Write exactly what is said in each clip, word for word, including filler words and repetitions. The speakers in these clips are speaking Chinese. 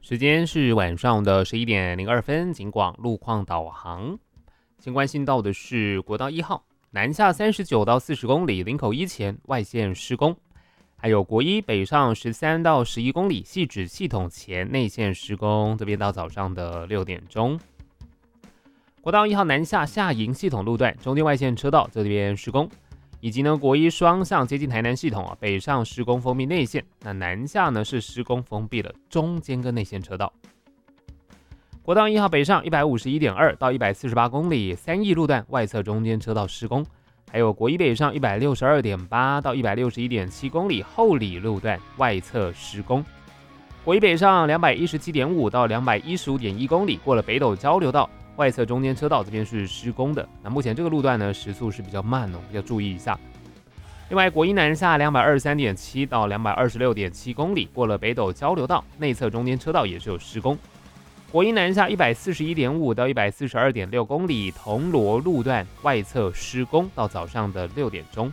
时间是晚上的十一点零二分，警广路况导航。先关心到的是国道一号南下三十九到四十公里，林口一前外线施工；还有国一北上十三到十一公里，汐止系统前内线施工，这边到早上的六点钟。国道一号南下下营系统路段中间外线车道这边施工，以及呢国一双向接近台南系统啊，北上施工封闭内线，那南下呢是施工封闭了中间跟内线车道。国道一号北上 一百五十一点二 到一百四十八公里，三义路段外侧中间车道施工，还有国一北上 一百六十二点八 到一百六十一点七公里，后里路段外侧施工。国一北上 两百一十七点五 到两百一十五点一公里，过了北斗交流道外侧中间车道这边是施工的，那目前这个路段呢时速是比较慢哦，要注意一下。另外国一南下 两百二十三点七 到两百二十六点七公里，过了北斗交流道内侧中间车道也是有施工。国一南下 一百四十一点五 到一百四十二点六公里，铜锣路段外侧施工到早上的六点钟。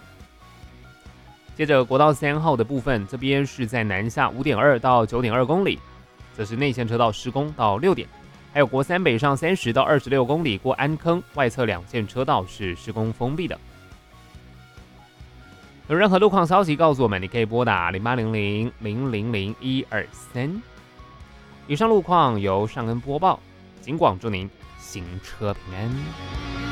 接着国道三号的部分，这边是在南下 五点二 到九点二公里，这是内线车道施工到六点。还有国三北上三十到二十六公里，过安坑外侧两线车道是施工封闭的。有任何路况消息告诉我们，你可以拨打零八零零零零零一二三。以上路况由尚恩播报，警广祝您行车平安。